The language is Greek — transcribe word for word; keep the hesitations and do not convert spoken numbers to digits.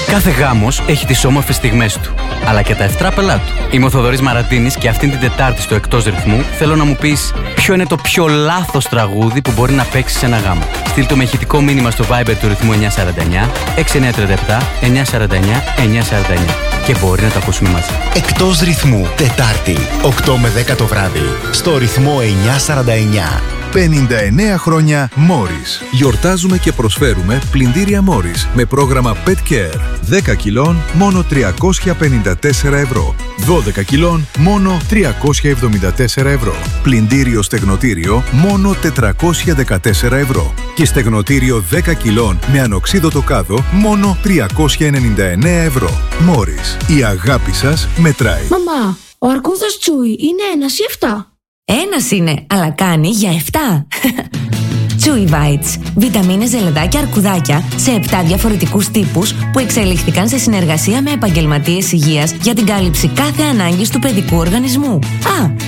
Κάθε γάμος έχει τις όμορφες στιγμές του, αλλά και τα ευτράπελά του. Είμαι ο Θοδωρής Μαραντίνης και αυτήν την Τετάρτη στο Εκτός Ρυθμού θέλω να μου πεις ποιο είναι το πιο λάθος τραγούδι που μπορεί να παίξει σε ένα γάμο. Στείλ το με ηχητικό μήνυμα στο Viber του ρυθμού εννιά σαράντα εννιά έξι εννιά τριάντα επτά εννιά σαράντα εννιά εννιά σαράντα εννιά και μπορεί να το ακούσουμε μαζί. Εκτός Ρυθμού, Τετάρτη, οκτώ με δέκα το βράδυ, στο ρυθμό εννιά σαράντα εννιά. πενήντα εννέα χρόνια Morris. Γιορτάζουμε και προσφέρουμε πλυντήρια Morris με πρόγραμμα Pet Care. δέκα κιλών μόνο τριακόσια πενήντα τέσσερα ευρώ. δώδεκα κιλών μόνο τριακόσια εβδομήντα τέσσερα ευρώ. Πλυντήριο στεγνοτήριο μόνο τετρακόσια δεκατέσσερα ευρώ. Και στεγνοτήριο δέκα κιλών με ανοξίδωτο κάδο μόνο τριακόσια ενενήντα εννέα ευρώ. Morris. Η αγάπη σας μετράει. Μαμά, ο αρκούδας Τσούι είναι ένας ή εφτά? Ένας είναι, αλλά κάνει για εφτά. Chewy Bites. Βιταμίνες, ζελεδάκια, αρκουδάκια σε επτά διαφορετικούς τύπους που εξελίχθηκαν σε συνεργασία με επαγγελματίες υγείας για την κάλυψη κάθε ανάγκης του παιδικού οργανισμού. Α,